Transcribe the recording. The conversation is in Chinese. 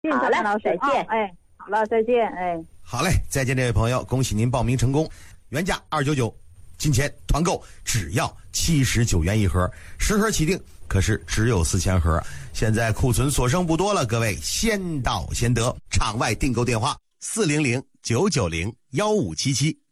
好嘞，再见。 哎，好了，再见。哎， 好嘞，再见，这位朋友，恭喜您报名成功，原价299，金钱团购只要79元一盒，10盒起订，可是只有4000盒，现在库存所剩不多了，各位先到先得，场外订购电话400-990-1577。